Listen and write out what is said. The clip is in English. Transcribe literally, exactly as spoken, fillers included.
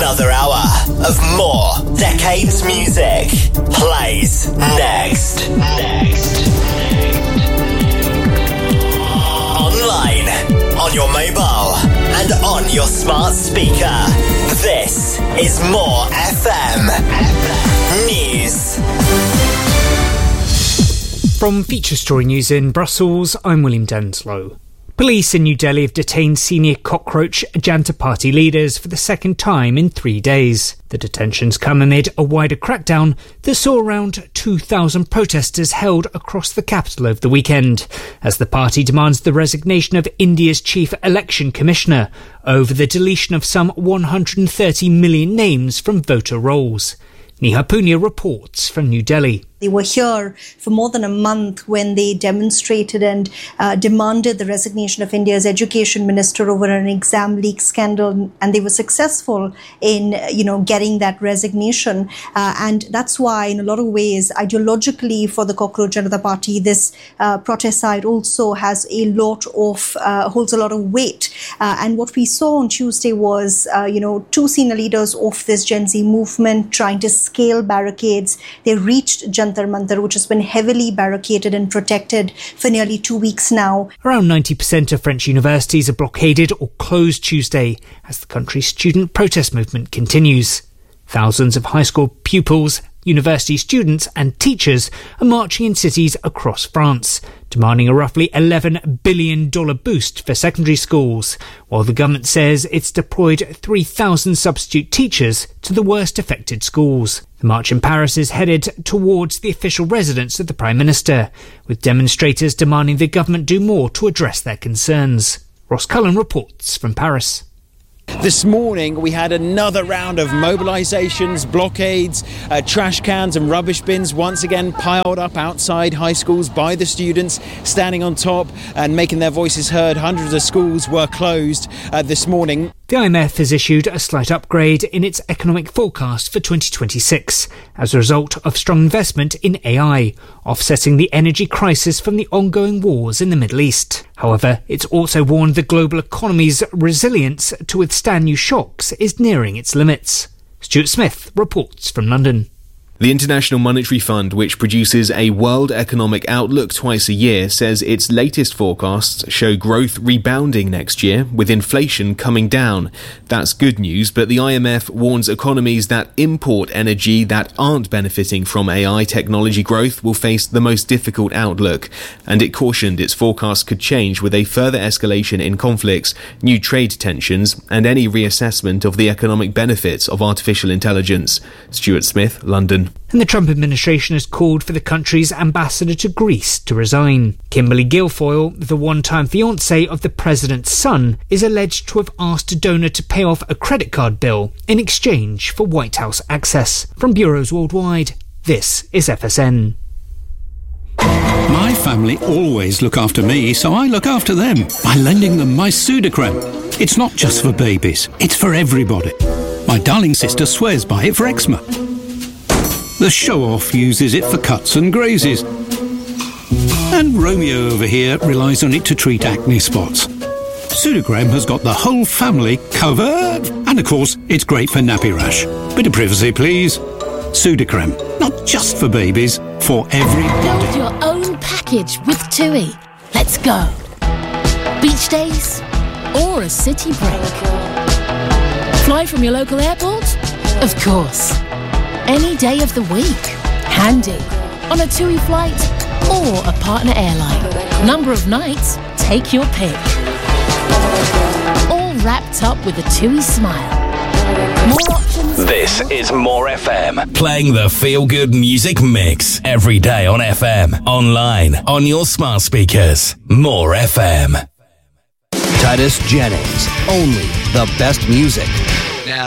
Another hour of more Decades music plays next. Next. Online, on your mobile, and on your smart speaker. This is More F M News. From Feature Story News in Brussels, I'm William Denslow. Police in New Delhi have detained senior cockroach Janta Party leaders for the second time in three days. The detentions come amid a wider crackdown that saw around two thousand protesters held across the capital over the weekend, as the party demands the resignation of India's chief election commissioner over the deletion of some one hundred thirty million names from voter rolls. Neha Punia reports from New Delhi. They were here for more than a month when they demonstrated and uh, demanded the resignation of India's education minister over an exam leak scandal, and they were successful in, you know, getting that resignation. Uh, and that's why, in a lot of ways, ideologically for the Cockroach Janata Party, this uh, protest side also has a lot of uh, holds a lot of weight. Uh, and what we saw on Tuesday was, uh, you know, two senior leaders of this Gen Z movement trying to scale barricades. They reached Janata Mantar, which has been heavily barricaded and protected for nearly two weeks now. Around ninety percent of French universities are blockaded or closed Tuesday as the country's student protest movement continues. Thousands of high school pupils, university students and teachers are marching in cities across France, demanding a roughly eleven billion dollars boost for secondary schools, while the government says it's deployed three thousand substitute teachers to the worst affected schools. The march in Paris is headed towards the official residence of the Prime Minister, with demonstrators demanding the government do more to address their concerns. Ross Cullen reports from Paris. This morning we had another round of mobilisations, blockades, uh, trash cans and rubbish bins once again piled up outside high schools by the students standing on top and making their voices heard. Hundreds of schools were closed uh, this morning. The I M F has issued a slight upgrade in its economic forecast for twenty twenty-six as a result of strong investment in A I, offsetting the energy crisis from the ongoing wars in the Middle East. However, it's also warned the global economy's resilience to withstand new shocks is nearing its limits. Stuart Smith reports from London. The International Monetary Fund, which produces a World Economic Outlook twice a year, says its latest forecasts show growth rebounding next year, with inflation coming down. That's good news, but the I M F warns economies that import energy that aren't benefiting from A I technology growth will face the most difficult outlook. And it cautioned its forecast could change with a further escalation in conflicts, new trade tensions, and any reassessment of the economic benefits of artificial intelligence. Stuart Smith, London. And the Trump administration has called for the country's ambassador to Greece to resign. Kimberly Guilfoyle, the one-time fiancée of the president's son, is alleged to have asked a donor to pay off a credit card bill in exchange for White House access. From bureaus worldwide, this is F S N. My family always look after me, so I look after them by lending them my Sudocrem. It's not just for babies, it's for everybody. My darling sister swears by it for eczema. The show-off uses it for cuts and grazes. And Romeo over here relies on it to treat acne spots. Sudocrem has got the whole family covered. And of course, it's great for nappy rash. Bit of privacy, please. Sudocrem, not just for babies, for everybody. Build your own package with TUI. Let's go. Beach days or a city break. Fly from your local airport? Of course. Any day of the week. Handy. On a TUI flight or a partner airline. Number of nights, take your pick. All wrapped up with a TUI smile. More options. This is More F M, playing the feel-good music mix every day on F M, online, on your smart speakers. More F M. Titus Jennings, only the best music.